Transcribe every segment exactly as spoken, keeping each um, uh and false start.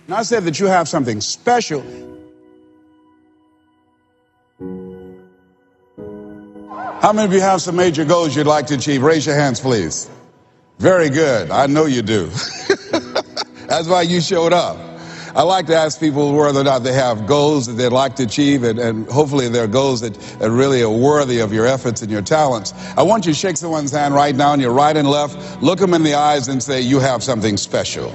And I said that you have something special. How many of you have some major goals you'd like to achieve? Raise your hands, please. Very good. I know you do. That's why you showed up. I like to ask people whether or not they have goals that they'd like to achieve, and, and hopefully they're goals that, that really are worthy of your efforts and your talents. I want you to shake someone's hand right now on your right and left, look them in the eyes and say, you have something special.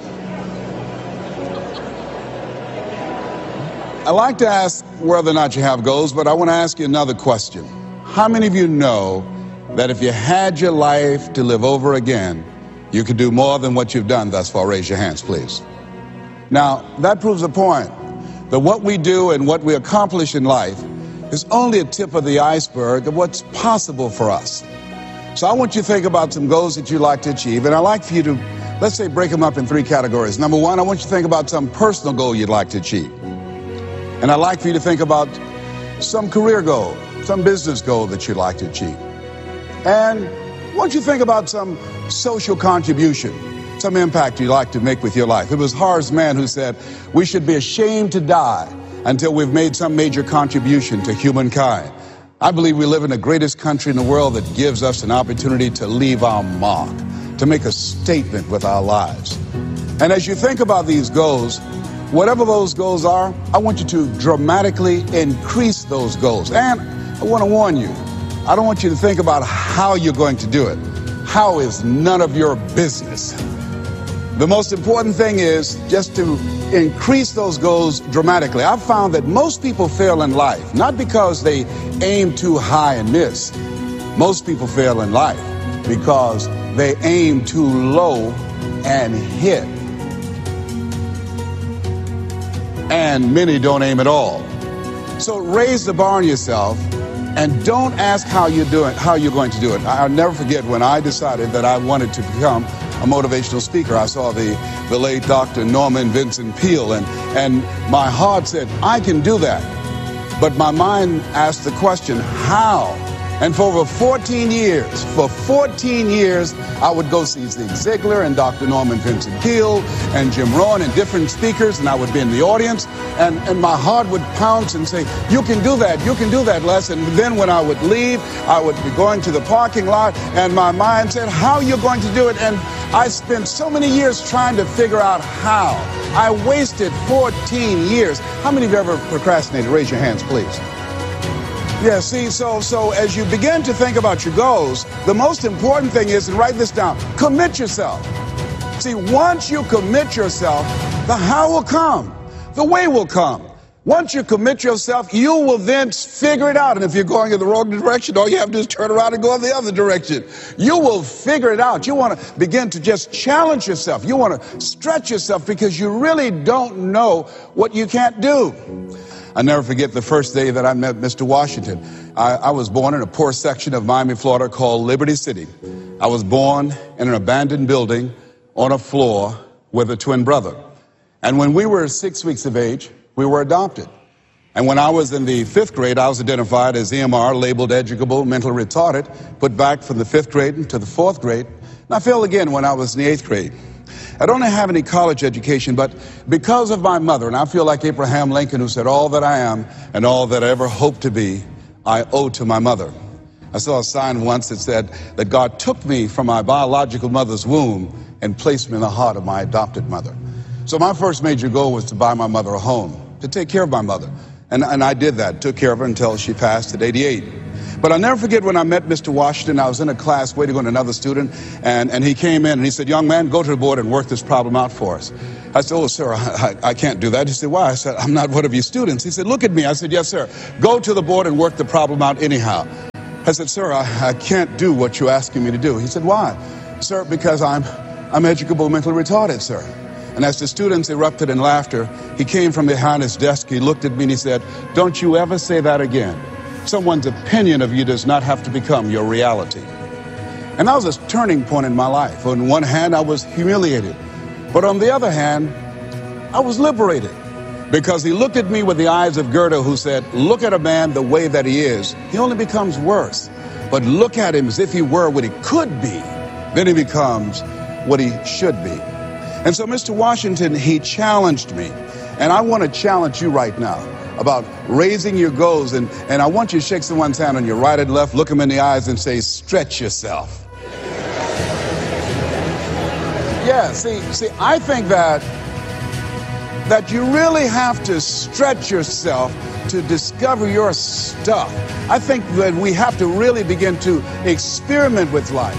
I like to ask whether or not you have goals, but I want to ask you another question. How many of you know that if you had your life to live over again, you could do more than what you've done thus far? Raise your hands, please. Now, that proves the point that what we do and what we accomplish in life is only a tip of the iceberg of what's possible for us. So I want you to think about some goals that you'd like to achieve, and I'd like for you to, let's say, break them up in three categories. Number one, I want you to think about some personal goal you'd like to achieve. And I'd like for you to think about some career goal, some business goal that you'd like to achieve. And I want you to think about some social contribution, some impact you'd like to make with your life. It was Horace Mann who said, we should be ashamed to die until we've made some major contribution to humankind. I believe we live in the greatest country in the world that gives us an opportunity to leave our mark, to make a statement with our lives. And as you think about these goals, whatever those goals are, I want you to dramatically increase those goals. And I want to warn you, I don't want you to think about how you're going to do it. How is none of your business. The most important thing is just to increase those goals dramatically. I've found that most people fail in life, not because they aim too high and miss. Most people fail in life because they aim too low and hit. And many don't aim at all. So raise the bar on yourself and don't ask how you're doing, how you're going to do it. I'll never forget when I decided that I wanted to become a motivational speaker. I saw the, the late Doctor Norman Vincent Peale, and, and my heart said, I can do that. But my mind asked the question, how? And for over fourteen years, for fourteen years, I would go see Zig Ziglar and Doctor Norman Vincent Peale and Jim Rohn and different speakers, and I would be in the audience, and, and my heart would pounce and say, you can do that, you can do that, Les. And then when I would leave, I would be going to the parking lot, and my mind said, how are you going to do it? And I spent so many years trying to figure out how. I wasted fourteen years. How many of you ever procrastinated? Raise your hands, please. Yeah, see, so so as you begin to think about your goals, the most important thing is, and write this down, commit yourself. See, once you commit yourself, the how will come. The way will come. Once you commit yourself, you will then figure it out. And if you're going in the wrong direction, all you have to do is turn around and go in the other direction. You will figure it out. You want to begin to just challenge yourself. You want to stretch yourself because you really don't know what you can't do. I'll never forget the first day that I met Mister Washington. I, I was born in a poor section of Miami, Florida called Liberty City. I was born in an abandoned building on a floor with a twin brother. And when we were six weeks of age, we were adopted. And when I was in the fifth grade, I was identified as E M R, labeled educable, mentally retarded, put back from the fifth grade to the fourth grade. And I failed again when I was in the eighth grade. I don't have any college education, but because of my mother, and I feel like Abraham Lincoln, who said, all that I am and all that I ever hope to be, I owe to my mother. I saw a sign once that said that God took me from my biological mother's womb and placed me in the heart of my adopted mother. So my first major goal was to buy my mother a home, to take care of my mother. And, and I did that, took care of her until she passed at eighty-eight. But I'll never forget when I met Mister Washington. I was in a class waiting on another student, and, and he came in and he said, young man, go to the board and work this problem out for us. I said, oh, sir, I, I can't do that. He said, why? I said, I'm not one of your students. He said, look at me. I said, yes, sir. Go to the board and work the problem out anyhow. I said, sir, I, I can't do what you're asking me to do. He said, why? Sir, because I'm, I'm educable mentally retarded, sir. And as the students erupted in laughter, he came from behind his desk, he looked at me and he said, don't you ever say that again. Someone's opinion of you does not have to become your reality. And that was a turning point in my life. On one hand, I was humiliated. But on the other hand, I was liberated. Because he looked at me with the eyes of Goethe, who said, look at a man the way that he is. He only becomes worse. But look at him as if he were what he could be. Then he becomes what he should be. And so Mister Washington, he challenged me. And I want to challenge you right now about raising your goals. And, and I want you to shake someone's hand on your right and left, look them in the eyes and say, stretch yourself. Yeah, see, see, I think that, that you really have to stretch yourself to discover your stuff. I think that we have to really begin to experiment with life.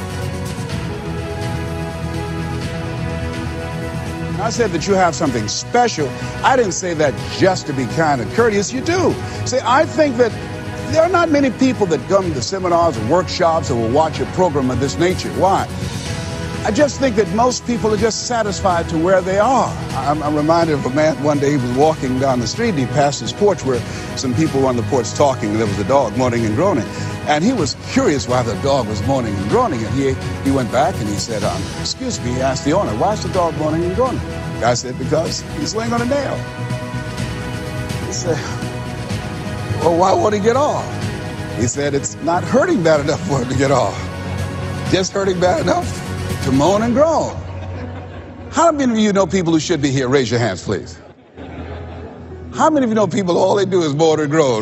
I said that you have something special. I didn't say that just to be kind and courteous. You do. See, I think that there are not many people that come to seminars and workshops or will watch a program of this nature. Why? I just think that most people are just satisfied to where they are. I'm, I'm reminded of a man one day. He was walking down the street and he passed his porch where some people were on the porch talking, and there was a dog moaning and groaning. And he was curious why the dog was moaning and groaning. And he, he went back and he said, um, excuse me, he asked the owner, why is the dog moaning and groaning? The guy said, because he's laying on a nail. He said, well, why won't he get off? He said, it's not hurting bad enough for him to get off. Just hurting bad enough to moan and groan. How many of you know people who should be here? Raise your hands, please. How many of you know people, all they do is moan and groan?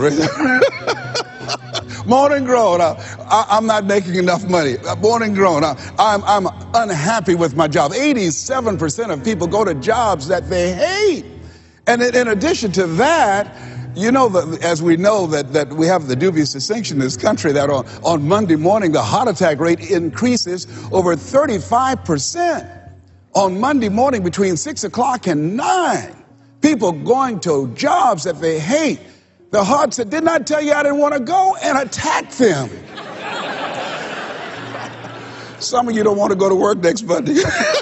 Moan and groan. I, I, I'm not making enough money. Moan and groan. I, I'm, I'm unhappy with my job. eighty-seven percent of people go to jobs that they hate. And in, in addition to that, you know, that as we know that, that we have the dubious distinction in this country that on, on Monday morning, the heart attack rate increases over thirty-five percent. On Monday morning between six o'clock and nine, people going to jobs that they hate. The heart said, didn't I tell you I didn't want to go? And attack them. Some of you don't want to go to work next Monday.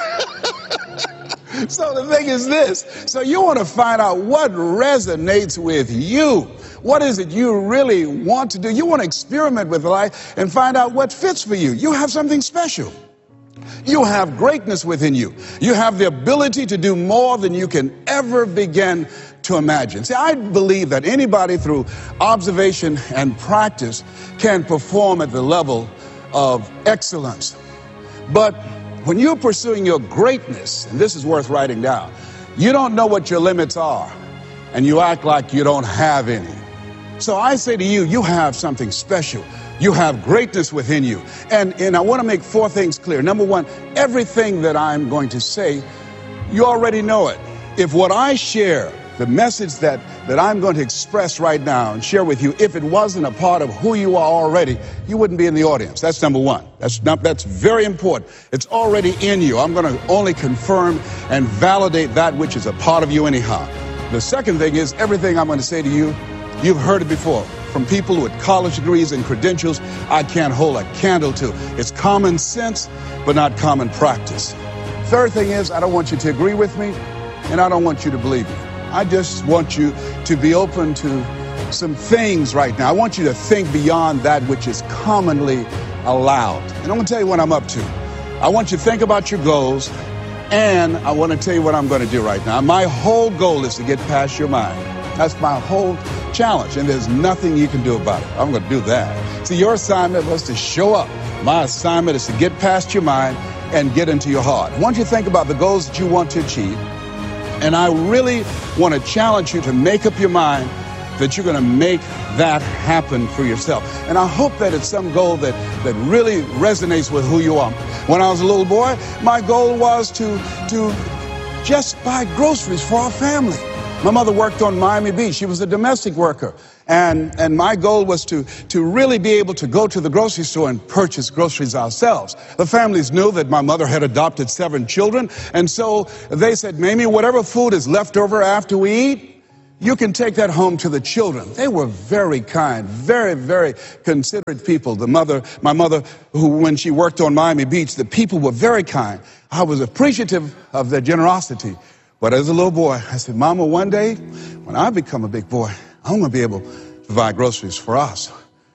So the thing is this. So you want to find out what resonates with you. What is it you really want to do? You want to experiment with life and find out what fits for you. You have something special. You have greatness within you. You have the ability to do more than you can ever begin to imagine. See, I believe that anybody through observation and practice can perform at the level of excellence. But when you're pursuing your greatness, and this is worth writing down, you don't know what your limits are, and you act like you don't have any. So I say to you, you have something special. You have greatness within you. And, and I want to make four things clear. Number one, everything that I'm going to say, you already know it. If what I share, the message that, that I'm going to express right now and share with you, if it wasn't a part of who you are already, you wouldn't be in the audience. That's number one. That's not, that's very important. It's already in you. I'm going to only confirm and validate that which is a part of you anyhow. The second thing is, everything I'm going to say to you, you've heard it before. From people with college degrees and credentials, I can't hold a candle to. It's common sense, but not common practice. Third thing is, I don't want you to agree with me, and I don't want you to believe me. I just want you to be open to some things right now. I want you to think beyond that which is commonly allowed. And I'm going to tell you what I'm up to. I want you to think about your goals, and I want to tell you what I'm going to do right now. My whole goal is to get past your mind. That's my whole challenge, and there's nothing you can do about it. I'm going to do that. See, your assignment was to show up. My assignment is to get past your mind and get into your heart. I want you to think about the goals that you want to achieve. And I really want to challenge you to make up your mind that you're going to make that happen for yourself. And I hope that it's some goal that, that really resonates with who you are. When I was a little boy, my goal was to, to just buy groceries for our family. My mother worked on Miami Beach. She was a domestic worker. And, and my goal was to, to really be able to go to the grocery store and purchase groceries ourselves. The families knew that my mother had adopted seven children. And so they said, Mamie, whatever food is left over after we eat, you can take that home to the children. They were very kind, very, very considerate people. The mother, my mother, who when she worked on Miami Beach, the people were very kind. I was appreciative of their generosity. But as a little boy, I said, Mama, one day when I become a big boy, I'm going to be able to buy groceries for us.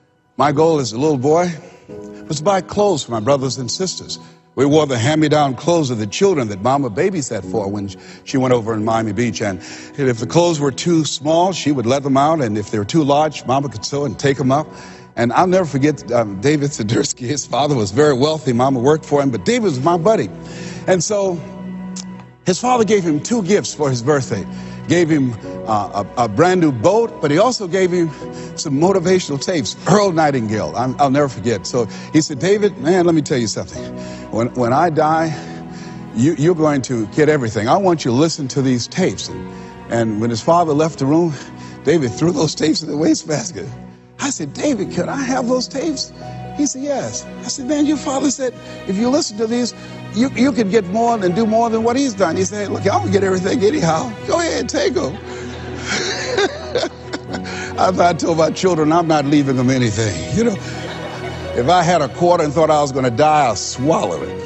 My goal as a little boy was to buy clothes for my brothers and sisters. We wore the hand-me-down clothes of the children that Mama babysat for when she went over in Miami Beach. And if the clothes were too small, she would let them out. And if they were too large, Mama could sew and take them up. And I'll never forget um, David Sidursky. His father was very wealthy. Mama worked for him, but David was my buddy. And so His father gave him two gifts for his birthday. Gave him uh, a, a brand new boat, but he also gave him some motivational tapes. Earl Nightingale, I'm, I'll never forget. So he said, David, man, let me tell you something. When, when I die, you, you're going to get everything. I want you to listen to these tapes. And, and when his father left the room, David threw those tapes in the wastebasket. I said, David, could I have those tapes? He said, yes. I said, man, your father said, if you listen to these, you, you could get more and do more than what he's done. He said, look, I'm going to get everything anyhow. Go ahead, take them. I thought I told my children, I'm not leaving them anything. You know, if I had a quarter and thought I was going to die, I'll swallow it.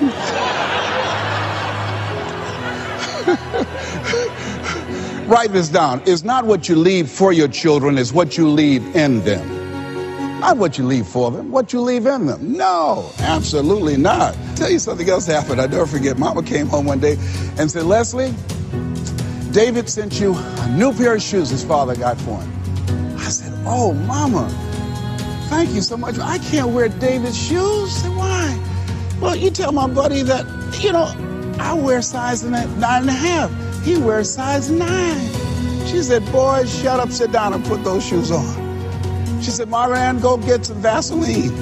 Write this down. It's not what you leave for your children, it's what you leave in them. Not what you leave for them, what you leave in them. No, absolutely not. I'll tell you something else happened. I never forget. Mama came home one day and said, Leslie, David sent you a new pair of shoes his father got for him. I said, oh, Mama, thank you so much. I can't wear David's shoes. I said, why? Well, you tell my buddy that, you know, I wear size nine and a half. He wears size nine. She said, boy, shut up, sit down, and put those shoes on. She said, Maran, go get some Vaseline.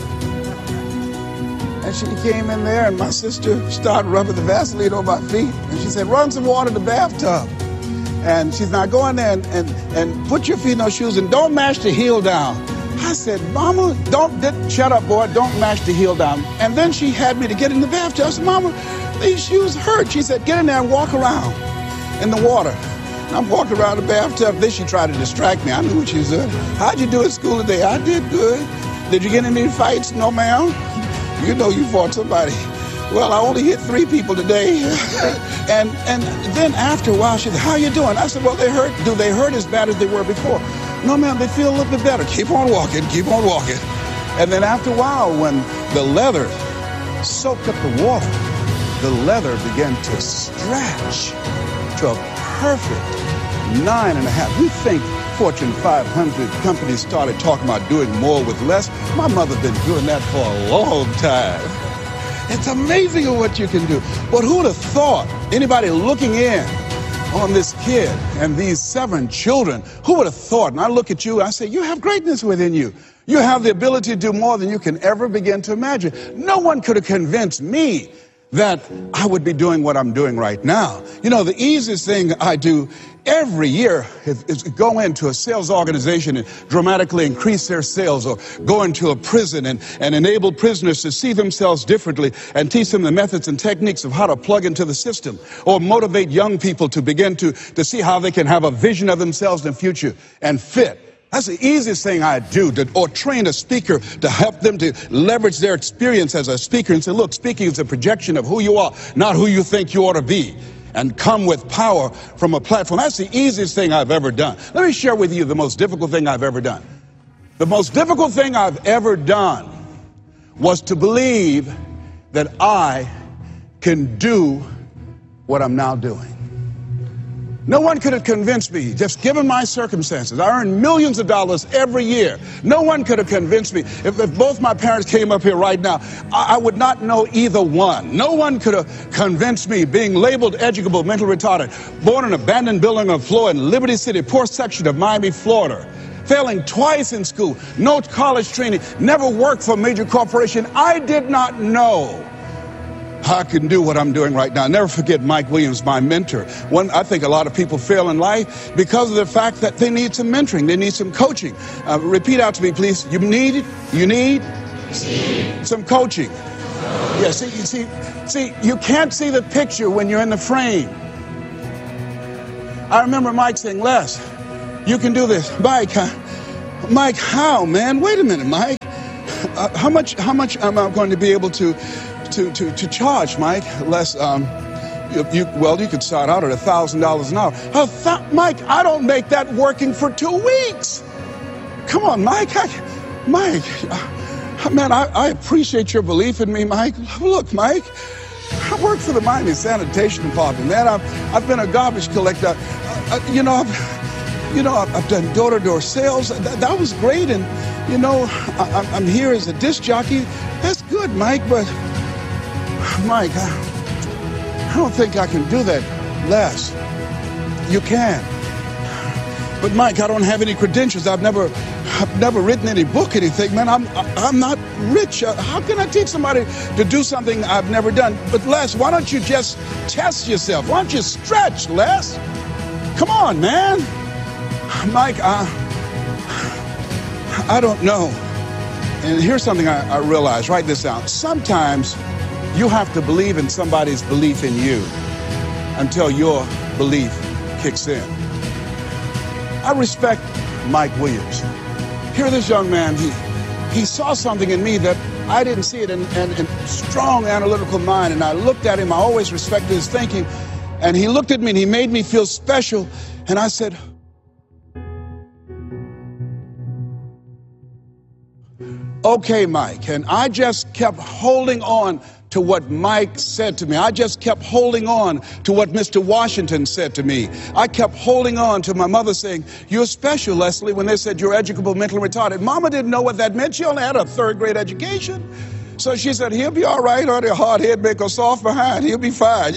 And she came in there, and my sister started rubbing the Vaseline on my feet. And she said, run some water in the bathtub. And she's not going there and, and, and put your feet in those shoes and don't mash the heel down. I said, Mama, don't, did, shut up, boy, don't mash the heel down. And then she had me to get in the bathtub. I said, Mama, these shoes hurt. She said, get in there and walk around in the water. I'm walking around the bathtub. Then she tried to distract me. I knew what she was doing. How'd you do at school today? I did good. Did you get in any fights? No, ma'am. You know you fought somebody. Well, I only hit three people today. and and then after a while, she said, how you doing? I said, well, they hurt. Do they hurt as bad as they were before? No, ma'am, they feel a little bit better. Keep on walking. Keep on walking. And then after a while, when the leather soaked up the water, the leather began to stretch to a perfect nine and a half. We think Fortune five hundred companies started talking about doing more with less. My mother's been doing that for a long time. It's amazing what you can do. But who would have thought, anybody looking in on this kid and these seven children, who would have thought? And I look at you, I say, you have greatness within you. You have the ability to do more than you can ever begin to imagine. No one could have convinced me that I would be doing what I'm doing right now. You know, the easiest thing I do every year is, is go into a sales organization and dramatically increase their sales, or go into a prison and, and enable prisoners to see themselves differently and teach them the methods and techniques of how to plug into the system, or motivate young people to begin to, to see how they can have a vision of themselves in the future and fit. That's the easiest thing I do, to, or train a speaker to help them to leverage their experience as a speaker and say, look, speaking is a projection of who you are, not who you think you ought to be, and come with power from a platform. That's the easiest thing I've ever done. Let me share with you the most difficult thing I've ever done. The most difficult thing I've ever done was to believe that I can do what I'm now doing. No one could have convinced me, just given my circumstances. I earn millions of dollars every year. No one could have convinced me. If, if both my parents came up here right now, I, I would not know either one. No one could have convinced me, being labeled educable, mental retarded, born in an abandoned building on the floor in Liberty City, poor section of Miami, Florida, failing twice in school, no college training, never worked for a major corporation. I did not know I can do what I'm doing right now. I'll never forget Mike Williams, my mentor. One, I think a lot of people fail in life because of the fact that they need some mentoring. They need some coaching. Uh, repeat out to me, please. You need, you need some coaching. Yeah, see, you see, see, you can't see the picture when you're in the frame. I remember Mike saying, Les, you can do this. Mike, huh? Mike, how, man? Wait a minute, Mike. Uh, how much, how much am I going to be able to To, to, to charge, Mike? Less, um, you, you, well, you could start out at a thousand dollars an hour. A th- Mike, I don't make that working for two weeks. Come on, Mike. I, Mike, uh, man, I, I appreciate your belief in me, Mike. Look, Mike, I work for the Miami Sanitation Department, man. I've, I've been a garbage collector. Uh, uh, you know, I've, you know, I've, I've done door-to-door sales. That, that was great, and you know, I, I'm here as a disc jockey. That's good, Mike, but. Mike, I, I don't think I can do that, Les. You can. But Mike, I don't have any credentials. I've never, I've never written any book, anything. Man, I'm, I'm not rich. How can I teach somebody to do something I've never done? But Les, why don't you just test yourself? Why don't you stretch, Les? Come on, man. Mike, I, I don't know. And here's something I, I realized. Write this down. Sometimes you have to believe in somebody's belief in you until your belief kicks in. I respect Mike Williams. Here, this young man, he he saw something in me that I didn't see it, and, and, and strong analytical mind. And I looked at him. I always respected his thinking. And he looked at me and he made me feel special. And I said, okay, Mike. And I just kept holding on to what Mike said to me. I just kept holding on to what Mister Washington said to me. I kept holding on to my mother saying, you're special, Leslie, when they said you're educable, mentally retarded. Mama didn't know what that meant. She only had a third grade education. So she said, he'll be all right, or the hard head make a soft behind. He'll be fine.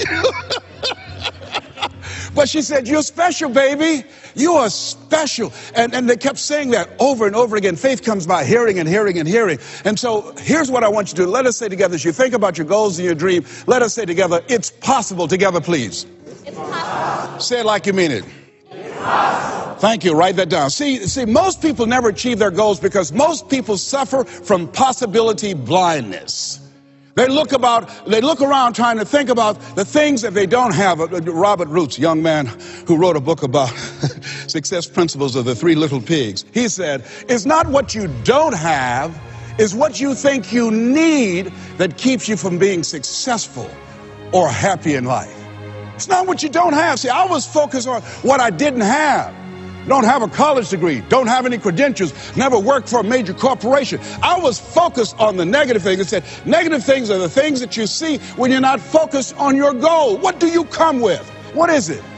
But she said, you're special, baby. You are special. And, and they kept saying that over and over again. Faith comes by hearing and hearing and hearing. And so here's what I want you to do. Let us say together, as you think about your goals and your dream, let us say together, it's possible. Together, please. It's possible. Say it like you mean it. It's possible. Thank you. Write that down. See, see, most people never achieve their goals because most people suffer from possibility blindness. They look about, they look around trying to think about the things that they don't have. Robert Roots, young man who wrote a book about success principles of the three little pigs. He said, it's not what you don't have, it's what you think you need that keeps you from being successful or happy in life. It's not what you don't have. See, I was focused on what I didn't have. Don't have a college degree, don't have any credentials, never worked for a major corporation. I was focused on the negative things. It said negative things are the things that you see when you're not focused on your goal. What do you come with? What is it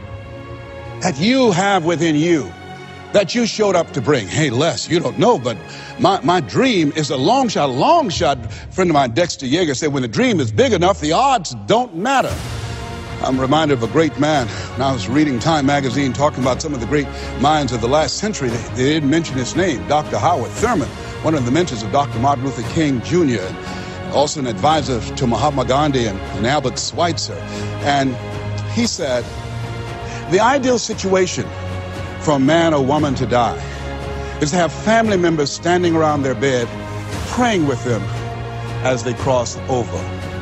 that you have within you that you showed up to bring? Hey, Les, you don't know, but my, my dream is a long shot, long shot. A friend of mine, Dexter Yeager, said when the dream is big enough, the odds don't matter. I'm reminded of a great man when I was reading Time magazine talking about some of the great minds of the last century. They, they didn't mention his name, Doctor Howard Thurman, one of the mentors of Doctor Martin Luther King Junior, and also an advisor to Mahatma Gandhi and, and Albert Schweitzer. And he said, the ideal situation for a man or woman to die is to have family members standing around their bed praying with them as they cross over.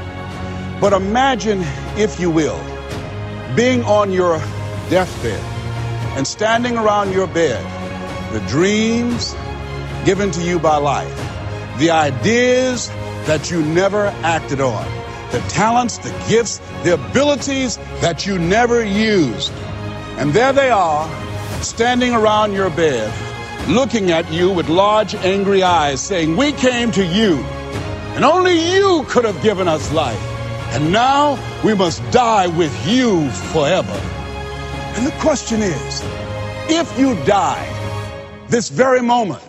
But imagine, if you will, being on your deathbed and standing around your bed, the dreams given to you by life, the ideas that you never acted on, the talents, the gifts, the abilities that you never used. And there they are, standing around your bed, looking at you with large, angry eyes, saying, we came to you, and only you could have given us life. And now we must die with you forever. And the question is, if you died this very moment,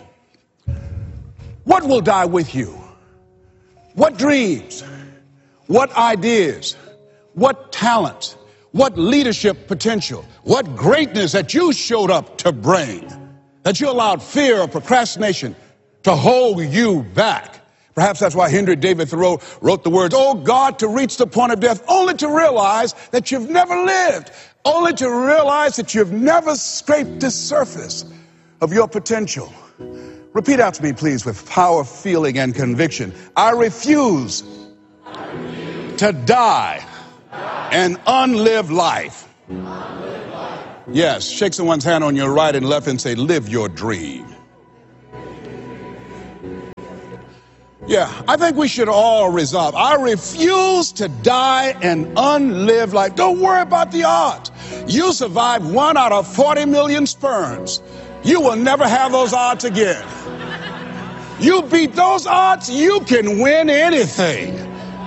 what will die with you? What dreams? What ideas? What talents? What leadership potential? What greatness that you showed up to bring? That you allowed fear or procrastination to hold you back? Perhaps that's why Henry David Thoreau wrote the words, oh God, to reach the point of death, only to realize that you've never lived, only to realize that you've never scraped the surface of your potential. Repeat after me, please, with power, feeling, and conviction. I refuse, I refuse to die, die an unlived life. unlived life. Yes, shake someone's hand on your right and left and say, live your dream. Yeah, I think we should all resolve. I refuse to die an unlived life. Don't worry about the odds. You survived one out of forty million sperms. You will never have those odds again. You beat those odds, you can win anything.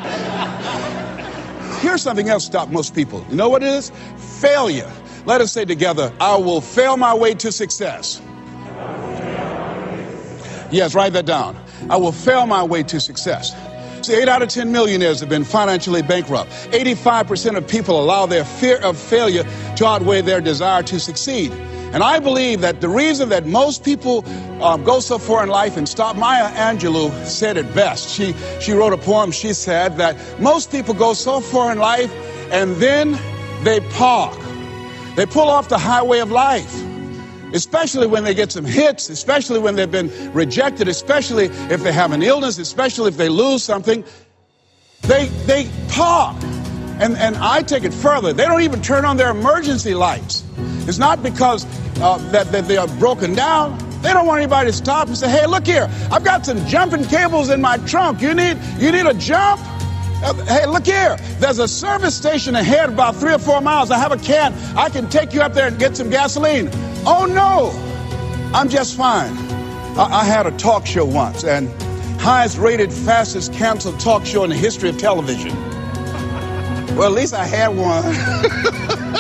Here's something else stop most people. You know what it is? Failure. Let us say together, I will fail my way to success. Yes, write that down. I will fail my way to success. See, eight out of ten millionaires have been financially bankrupt. eighty-five percent of people allow their fear of failure to outweigh their desire to succeed. And I believe that the reason that most people um, go so far in life and stop, Maya Angelou said it best. She, she wrote a poem. She said that most people go so far in life and then they park. They pull off the highway of life, especially when they get some hits, especially when they've been rejected, especially if they have an illness, especially if they lose something. They, they park. And, and I take it further. They don't even turn on their emergency lights. It's not because uh, that, that they are broken down. They don't want anybody to stop and say, hey, look here, I've got some jumping cables in my trunk. You need, you need a jump? Uh, hey, look here, there's a service station ahead about three or four miles. I have a can. I can take you up there and get some gasoline. Oh, no, I'm just fine. I, I had a talk show once, and highest rated, fastest canceled talk show in the history of television. Well, at least I had one.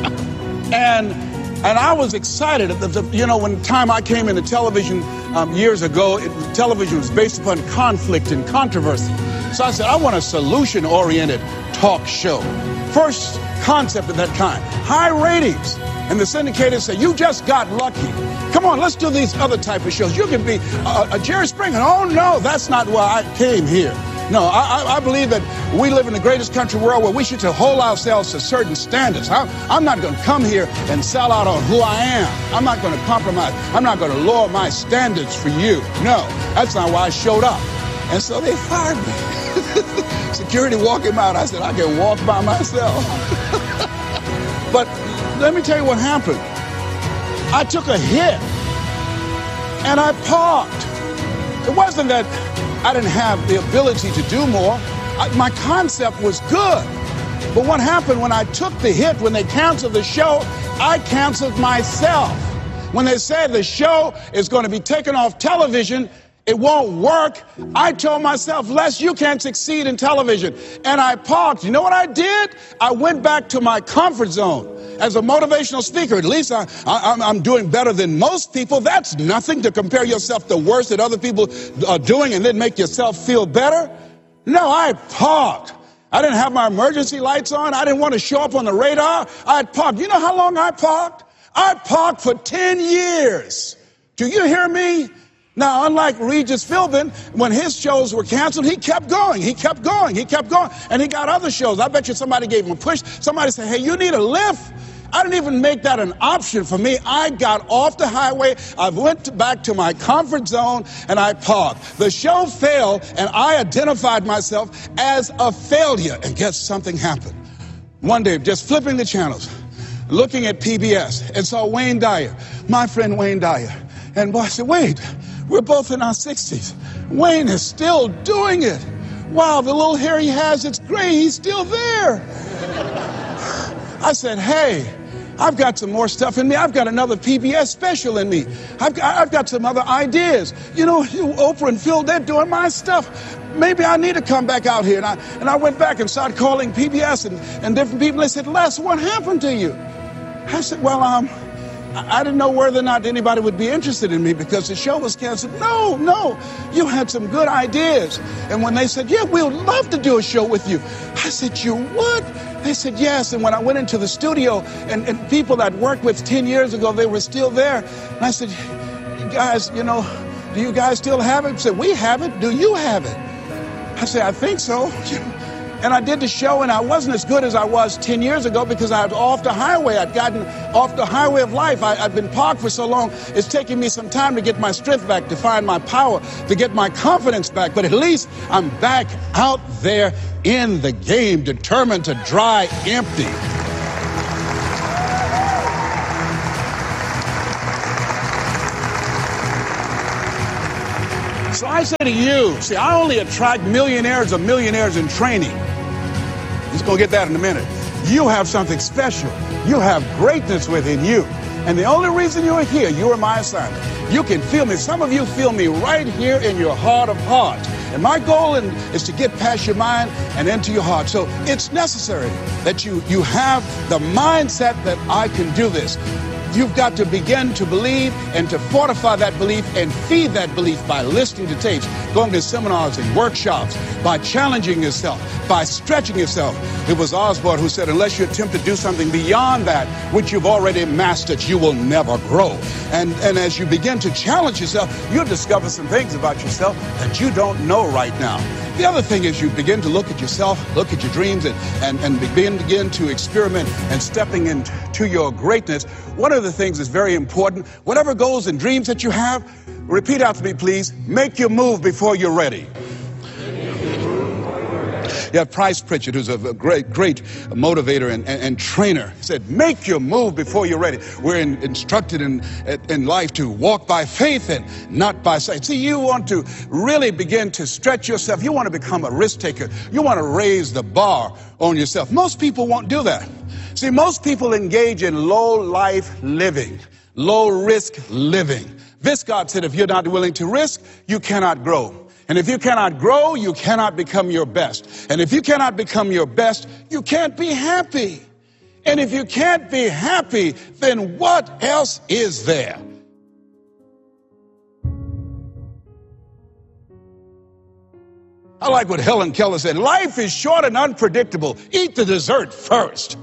And and I was excited. You know, when the time I came into television um, years ago, it, television was based upon conflict and controversy. So I said, I want a solution-oriented talk show. First concept of that kind. High ratings. And the syndicators say, you just got lucky. Come on, let's do these other type of shows. You can be a, a Jerry Springer. Oh, no, that's not why I came here. No, I, I believe that we live in the greatest country world where we should hold ourselves to certain standards. I, I'm not going to come here and sell out on who I am. I'm not going to compromise. I'm not going to lower my standards for you. No, that's not why I showed up. And so they fired me. Security walked him out. I said, I can walk by myself. But let me tell you what happened. I took a hit and I parked. It wasn't that I didn't have the ability to do more. I, my concept was good. But what happened when I took the hit, when they canceled the show, I canceled myself. When they said the show is going to be taken off television, it won't work, I told myself, Les, you can't succeed in television. And I parked. You know what I did? I went back to my comfort zone. As a motivational speaker, at least I, I, I'm doing better than most people. That's nothing to compare yourself to worse that other people are doing and then make yourself feel better. No, I parked. I didn't have my emergency lights on. I didn't want to show up on the radar. I parked. You know how long I parked? I parked for ten years. Do you hear me? Now, unlike Regis Philbin, when his shows were canceled, he kept going. He kept going. He kept going. And he got other shows. I bet you somebody gave him a push. Somebody said, hey, you need a lift. I didn't even make that an option for me. I got off the highway. I went to back to my comfort zone and I parked. The show failed and I identified myself as a failure. And guess something happened. One day, just flipping the channels, looking at P B S and saw Wayne Dyer, my friend Wayne Dyer. And boy, I said, wait, we're both in our sixties. Wayne is still doing it. Wow, the little hair he has, it's gray. He's still there. I said, hey, I've got some more stuff in me. I've got another P B S special in me. I've got, I've got some other ideas. You know, Oprah and Phil, they're doing my stuff. Maybe I need to come back out here. And I, and I went back and started calling P B S and, and different people. They said, Les, what happened to you? I said, well, um, I didn't know whether or not anybody would be interested in me because the show was canceled. No, no, you had some good ideas. And when they said, yeah, we would love to do a show with you, I said, you would? They said, yes. And when I went into the studio and, and people that worked with ten years ago, they were still there. And I said, you guys, you know, do you guys still have it? They said, we have it. Do you have it? I said, I think so. And I did the show, and I wasn't as good as I was ten years ago because I was off the highway. I'd gotten off the highway of life. I, I'd been parked for so long, it's taking me some time to get my strength back, to find my power, to get my confidence back. But at least I'm back out there in the game, determined to dry empty. So I say to you, see, I only attract millionaires or millionaires in training. Just gonna get that in a minute. You have something special. You have greatness within you. And the only reason you're here, you are my assignment. You can feel me. Some of you feel me right here in your heart of hearts. And my goal in, is to get past your mind and into your heart. So it's necessary that you, you have the mindset that I can do this. You've got to begin to believe and to fortify that belief and feed that belief by listening to tapes, going to seminars and workshops, by challenging yourself, by stretching yourself. It was Osborne who said, unless you attempt to do something beyond that which you've already mastered, you will never grow. And, and as you begin to challenge yourself, you'll discover some things about yourself that you don't know right now. The other thing is you begin to look at yourself, look at your dreams, and, and, and begin, begin to experiment and stepping into your greatness. One of the things that's very important, whatever goals and dreams that you have, repeat after me, please. Make your move before you're ready. You have Price Pritchett, who's a great, great motivator and, and, and trainer. He said, make your move before you're ready. We're in, instructed in, in life to walk by faith and not by sight. See, you want to really begin to stretch yourself. You want to become a risk taker. You want to raise the bar on yourself. Most people won't do that. See, most people engage in low life living, low risk living. Viscott said, if you're not willing to risk, you cannot grow. And if you cannot grow, you cannot become your best. And if you cannot become your best, you can't be happy. And if you can't be happy, then what else is there? I like what Helen Keller said. Life is short and unpredictable. Eat the dessert first.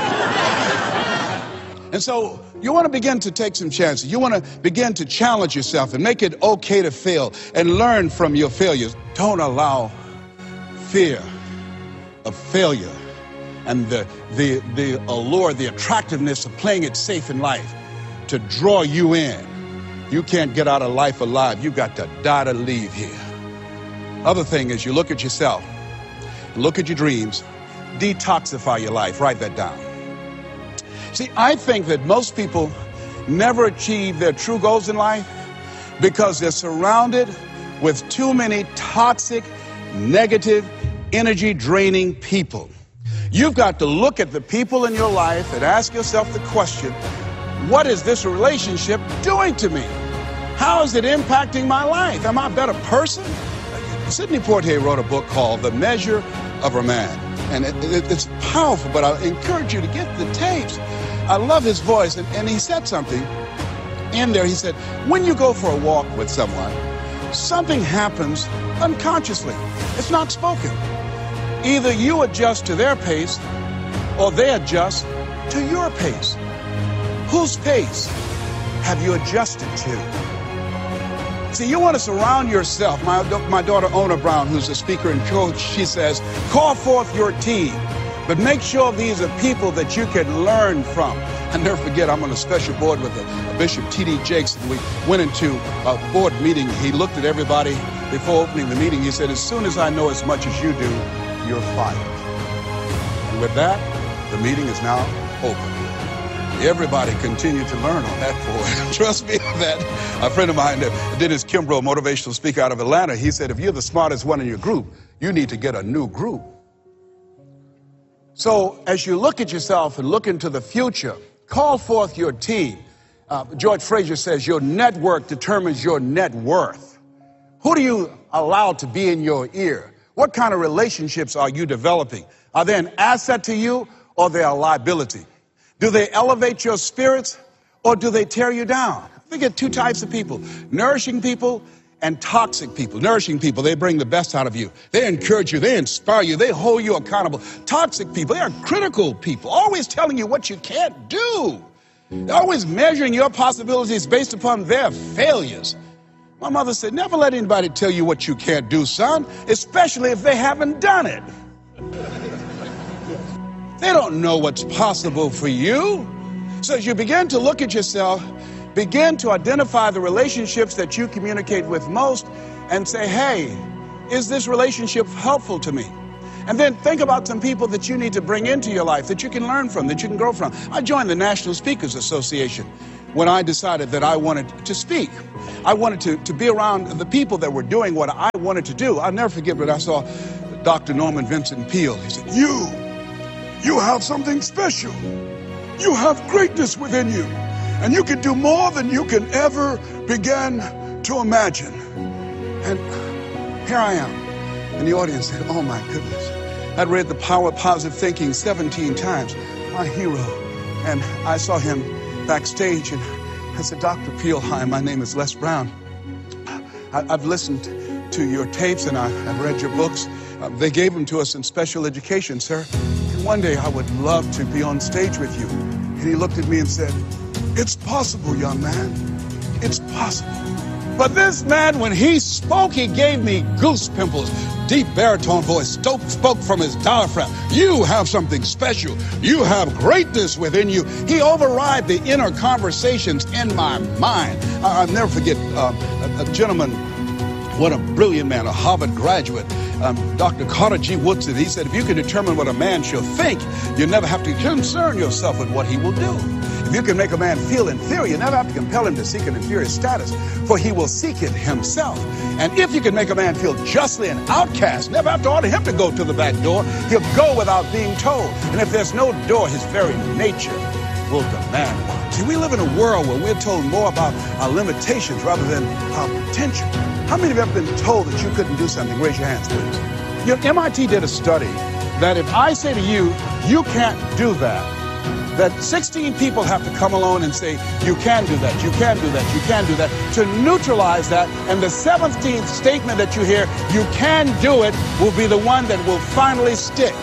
And so you want to begin to take some chances. You want to begin to challenge yourself and make it okay to fail and learn from your failures. Don't allow fear of failure and the, the, the allure, the attractiveness of playing it safe in life to draw you in. You can't get out of life alive. You got to die to leave here. Other thing is you look at yourself, look at your dreams, detoxify your life. Write that down. See, I think that most people never achieve their true goals in life because they're surrounded with too many toxic, negative, energy-draining people. You've got to look at the people in your life and ask yourself the question, what is this relationship doing to me? How is it impacting my life? Am I a better person? Sidney Poitier wrote a book called The Measure of a Man. And it, it, it's powerful, but I encourage you to get the tapes. I love his voice, and, and he said something in there. He said, when you go for a walk with someone, something happens unconsciously. It's not spoken. Either you adjust to their pace, or they adjust to your pace. Whose pace have you adjusted to? See, you want to surround yourself. My, my daughter, Ona Brown, who's a speaker and coach, she says, call forth your team, but make sure these are people that you can learn from. And never forget, I'm on a special board with a, a Bishop T D Jakes, and we went into a board meeting. He looked at everybody before opening the meeting. He said, as soon as I know as much as you do, you're fired. And with that, the meeting is now open. Everybody continue to learn on that board. Trust me on that. A friend of mine, Dennis Kimbrough, motivational speaker out of Atlanta, he said, if you're the smartest one in your group, you need to get a new group. So as you look at yourself and look into the future, call forth your team. Uh, George Fraser says your network determines your net worth. Who do you allow to be in your ear? What kind of relationships are you developing? Are they an asset to you, or they are a liability? Do they elevate your spirits, or do they tear you down? We get two types of people, nourishing people and toxic people. Nourishing people, they bring the best out of you. They encourage you, they inspire you, they hold you accountable. Toxic people, they are critical people, always telling you what you can't do. They're always measuring your possibilities based upon their failures. My mother said, never let anybody tell you what you can't do, son, especially if they haven't done it. They don't know what's possible for you. So as you begin to look at yourself, begin to identify the relationships that you communicate with most and say, hey, is this relationship helpful to me? And then think about some people that you need to bring into your life that you can learn from, that you can grow from. I joined the National Speakers Association when I decided that I wanted to speak. I wanted to, to be around the people that were doing what I wanted to do. I'll never forget when I saw Doctor Norman Vincent Peale. He said, you, you have something special. You have greatness within you. And you can do more than you can ever begin to imagine. And here I am. And the audience said, oh my goodness. I'd read The Power of Positive Thinking seventeen times. My hero. And I saw him backstage, and I said, Doctor Peel, hi, my name is Les Brown. I, I've listened to your tapes and I, I've read your books. Uh, they gave them to us in special education, sir. And one day I would love to be on stage with you. And he looked at me and said, it's possible, young man. It's possible. But this man, when he spoke, he gave me goose pimples. Deep baritone voice, spoke from his diaphragm. You have something special. You have greatness within you. He override the inner conversations in my mind. I, I'll never forget uh, a, a gentleman, what a brilliant man, a Harvard graduate, um, Doctor Carter G. Woodson. He said, if you can determine what a man shall think, you never have to concern yourself with what he will do. If you can make a man feel inferior, you never have to compel him to seek an inferior status, for he will seek it himself. And if you can make a man feel justly an outcast, never have to order him to go to the back door. He'll go without being told. And if there's no door, his very nature will demand one. See, we live in a world where we're told more about our limitations rather than our potential. How many of you have ever been told that you couldn't do something? Raise your hands, please. You know, M I T did a study that if I say to you, you can't do that, that sixteen people have to come along and say, you can do that, you can do that, you can do that, to neutralize that. And the seventeenth statement that you hear, you can do it, will be the one that will finally stick.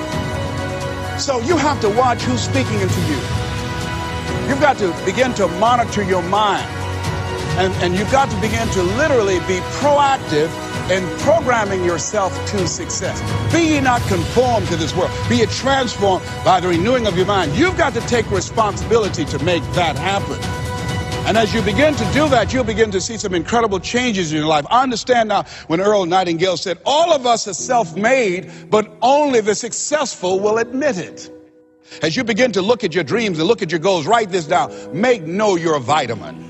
So you have to watch who's speaking into you. You've got to begin to monitor your mind. And, and you've got to begin to literally be proactive in programming yourself to success. Be ye not conformed to this world. Be ye transformed by the renewing of your mind. You've got to take responsibility to make that happen. And as you begin to do that, you'll begin to see some incredible changes in your life. I understand now when Earl Nightingale said, all of us are self-made, but only the successful will admit it. As you begin to look at your dreams and look at your goals, write this down. Make know your vitamin.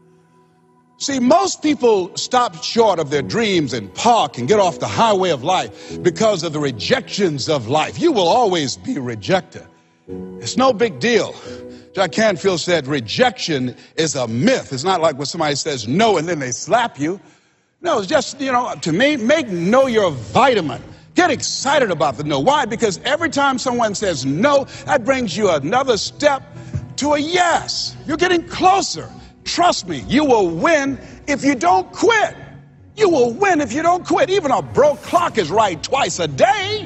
See, most people stop short of their dreams and park and get off the highway of life because of the rejections of life. You will always be rejected. It's no big deal. Jack Canfield said rejection is a myth. It's not like when somebody says no and then they slap you. No, it's just, you know, to me, make know your vitamin. Get excited about the no. Why? Because every time someone says no, that brings you another step to a yes. You're getting closer. Trust me, you will win if you don't quit. You will win if you don't quit. Even a broke clock is right twice a day.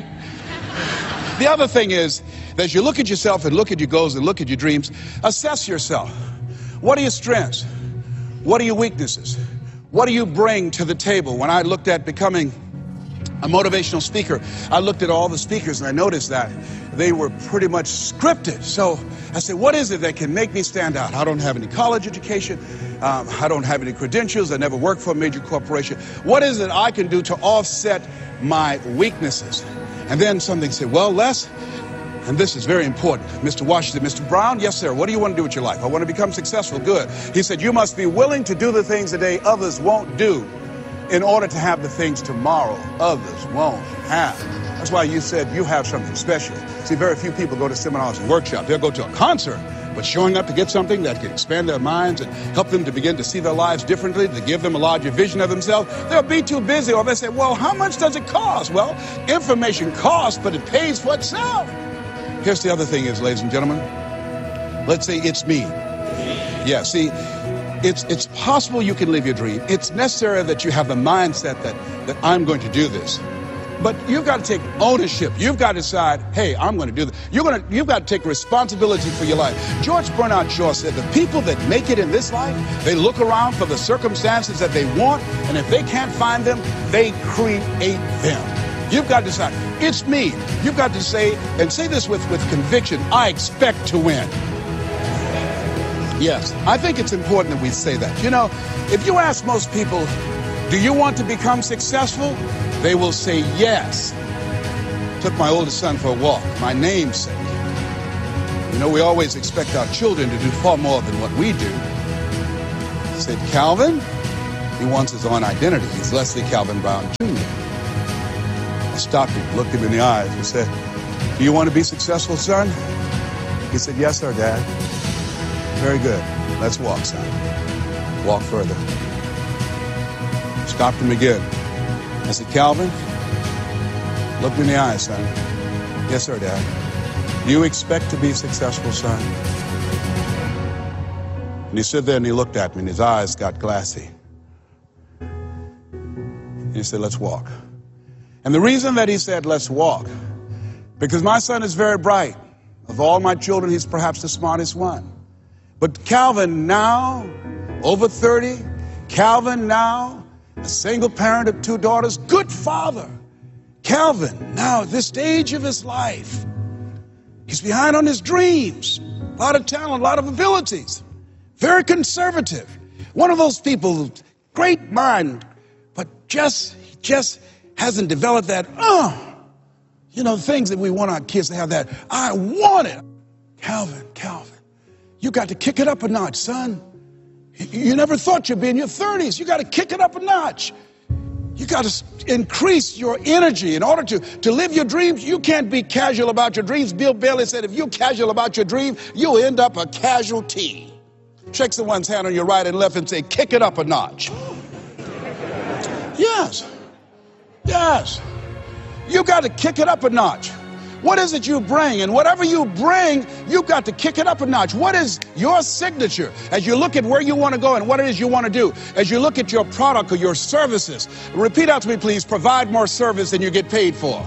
The other thing is, as you look at yourself and look at your goals and look at your dreams, assess yourself. What are your strengths? What are your weaknesses? What do you bring to the table? When I looked at becoming a motivational speaker, I looked at all the speakers and I noticed that they were pretty much scripted. So I said, what is it that can make me stand out? I don't have any college education. Um, I don't have any credentials. I never worked for a major corporation. What is it I can do to offset my weaknesses? And then something said, well, Les, and this is very important. Mister Washington, Mister Brown, yes, sir. What do you want to do with your life? I want to become successful. Good. He said, you must be willing to do the things today others won't do in order to have the things tomorrow others won't have. That's why you said you have something special. See, very few people go to seminars and workshops. They'll go to a concert, but showing up to get something that can expand their minds and help them to begin to see their lives differently, to give them a larger vision of themselves, they'll be too busy. Or they say, well, how much does it cost? Well, information costs, but it pays for itself. Here's the other thing is, ladies and gentlemen, let's say it's me. Yeah, see, It's it's possible you can live your dream. It's necessary that you have the mindset that, that I'm going to do this. But you've got to take ownership. You've got to decide, hey, I'm going to do this. You're going to, you've got to take responsibility for your life. George Bernard Shaw said the people that make it in this life, they look around for the circumstances that they want, and if they can't find them, they create them. You've got to decide, it's me. You've got to say, and say this with, with conviction, I expect to win. Yes, I think it's important that we say that. You know, if you ask most people, do you want to become successful? They will say yes. Took my oldest son for a walk, my namesake. You know, we always expect our children to do far more than what we do. I said, Calvin, he wants his own identity. He's Leslie Calvin Brown, Junior I stopped him, looked him in the eyes and said, do you want to be successful, son? He said, yes, sir, Dad. Very good. Let's walk, son. Walk further. Stopped him again. I said, Calvin, look me in the eyes, son. Yes, sir, Dad. Do you expect to be successful, son? And he stood there and he looked at me and his eyes got glassy. And he said, let's walk. And the reason that he said, let's walk, because my son is very bright. Of all my children, he's perhaps the smartest one. But Calvin now, over thirty, Calvin now, a single parent of two daughters, good father. Calvin now at this stage of his life, he's behind on his dreams. A lot of talent, a lot of abilities. Very conservative. One of those people, great mind, but just, just hasn't developed that, oh, you know, things that we want our kids to have that, I want it. Calvin, Calvin, you got to kick it up a notch, son. You never thought you'd be in your thirties. You got to kick it up a notch. You got to increase your energy in order to, to live your dreams. You can't be casual about your dreams. Bill Bailey said, if you're casual about your dream, you'll end up a casualty. Shake someone's hand on your right and left and say, kick it up a notch. Yes. Yes. You got to kick it up a notch. What is it you bring? And whatever you bring, you've got to kick it up a notch. What is your signature as you look at where you want to go and what it is you want to do? As you look at your product or your services, repeat out to me, please. Provide more service than you get paid for.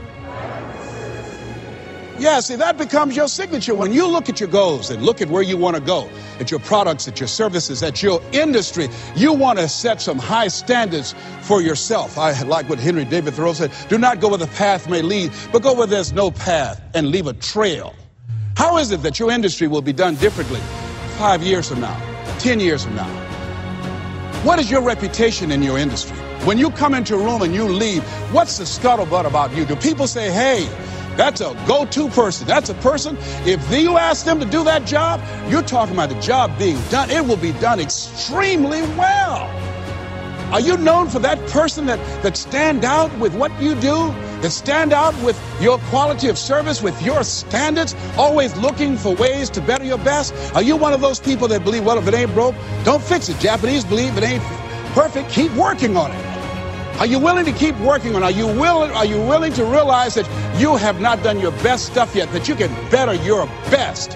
Yeah, see, that becomes your signature. When you look at your goals and look at where you want to go, at your products, at your services, at your industry, you want to set some high standards for yourself. I like what Henry David Thoreau said, do not go where the path may lead, but go where there's no path and leave a trail. How is it that your industry will be done differently five years from now, ten years from now? What is your reputation in your industry? When you come into a room and you leave, what's the scuttlebutt about you? Do people say, hey, that's a go-to person. That's a person, if you ask them to do that job, you're talking about the job being done. It will be done extremely well. Are you known for that person that, that stand out with what you do? That stand out with your quality of service, with your standards, always looking for ways to better your best? Are you one of those people that believe, well, if it ain't broke, don't fix it? Japanese believe if it ain't perfect, keep working on it. Are you willing to keep working on it? Are you willing, are you willing to realize that you have not done your best stuff yet, that you can better your best?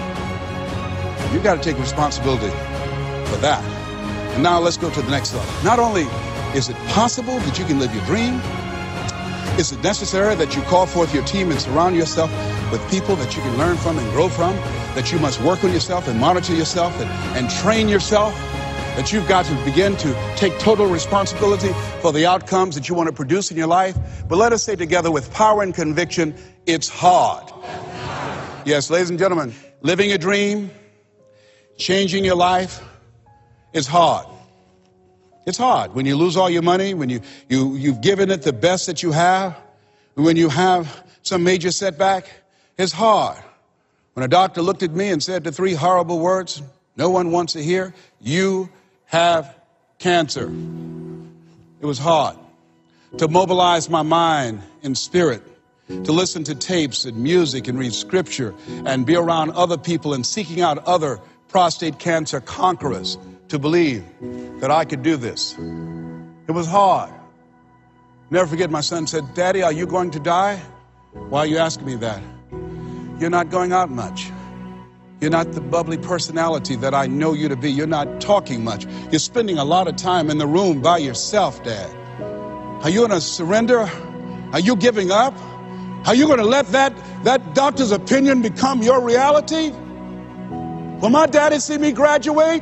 You've got to take responsibility for that. And now let's go to the next level. Not only is it possible that you can live your dream, is it necessary that you call forth your team and surround yourself with people that you can learn from and grow from, that you must work on yourself and monitor yourself and, and train yourself, that you've got to begin to take total responsibility for the outcomes that you want to produce in your life. But let us say together with power and conviction, it's hard. Yes, ladies and gentlemen, living a dream, changing your life is hard. It's hard when you lose all your money, when you, you, you've given it the best that you have, when you have some major setback. It's hard. When a doctor looked at me and said the three horrible words no one wants to hear, you have cancer. It was hard to mobilize my mind and spirit, to listen to tapes and music and read scripture and be around other people and seeking out other prostate cancer conquerors to believe that I could do this. It was hard. Never forget, my son said, Daddy, are you going to die? Why are you asking me that? You're not going out much. You're not the bubbly personality that I know you to be. You're not talking much. You're spending a lot of time in the room by yourself, Dad. Are you going to surrender? Are you giving up? Are you going to let that, that doctor's opinion become your reality? Will my daddy see me graduate?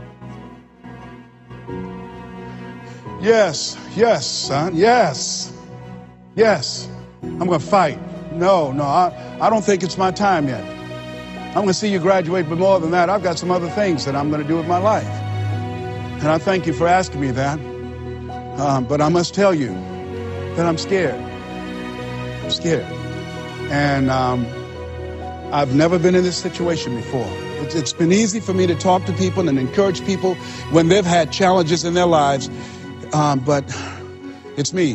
Yes, yes, son, yes, yes. I'm going to fight. No, no, I, I don't think it's my time yet. I'm going to see you graduate, but more than that, I've got some other things that I'm going to do with my life. And I thank you for asking me that. Um, but I must tell you that I'm scared. I'm scared. And um, I've never been in this situation before. It's, it's been easy for me to talk to people and encourage people when they've had challenges in their lives. Um, but it's me.